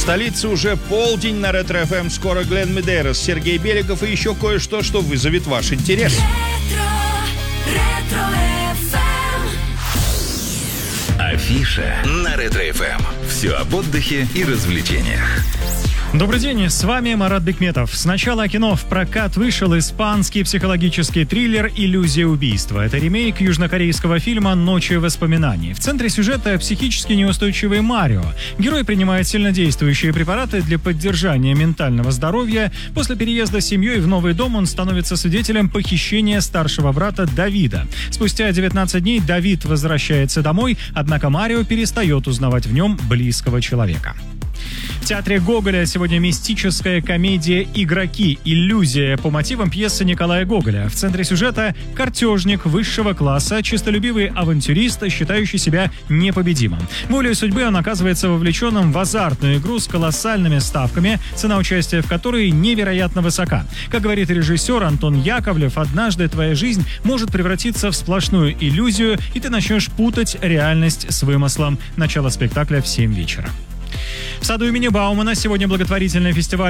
столице уже полдень на Ретро-ФМ. Скоро Глен Медейрос, Сергей Беликов и еще кое-что, что вызовет ваш интерес. Афиша на Ретро-ФМ. Все об отдыхе и развлечениях. Добрый день, с вами Марат Бекметов. Сначала о кино. В прокат вышел испанский психологический триллер «Иллюзия убийства». Это ремейк южнокорейского фильма «Ночи воспоминаний». В центре сюжета психически неустойчивый Марио. Герой принимает сильнодействующие препараты для поддержания ментального здоровья. После переезда с семьей в новый дом он становится свидетелем похищения старшего брата Давида. Спустя 19 дней Давид возвращается домой, однако Марио перестает узнавать в нем близкого человека. В театре Гоголя сегодня мистическая комедия «Игроки. Иллюзия» по мотивам пьесы Николая Гоголя. В центре сюжета картежник высшего класса, честолюбивый авантюрист, считающий себя непобедимым. Волей судьбы он оказывается вовлеченным в азартную игру с колоссальными ставками, цена участия в которой невероятно высока. Как говорит режиссер Антон Яковлев, однажды твоя жизнь может превратиться в сплошную иллюзию, и ты начнешь путать реальность с вымыслом. Начало спектакля в 7 вечера. В саду имени Баумана сегодня благотворительный фестиваль